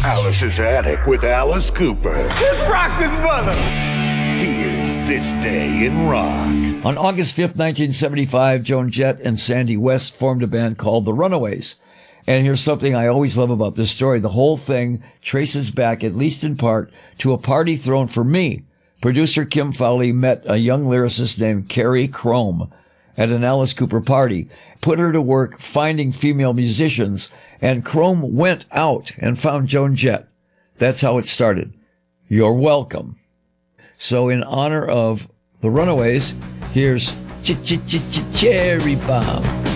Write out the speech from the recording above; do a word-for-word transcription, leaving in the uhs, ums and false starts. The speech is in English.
Alice's Attic with Alice Cooper. Let's rock this mother! Here's This Day in Rock. On August fifth, nineteen seventy-five, Joan Jett and Sandy West formed a band called The Runaways. And here's something I always love about this story. The whole thing traces back, at least in part, to a party thrown for me. Producer Kim Fowley met a young lyricist named Carrie Crome at an Alice Cooper party, put her to work finding female musicians, and Crome went out and found Joan Jett. That's how it started. You're welcome. So in honor of The Runaways, here's Ch-Ch-Ch-Ch Cherry Bomb.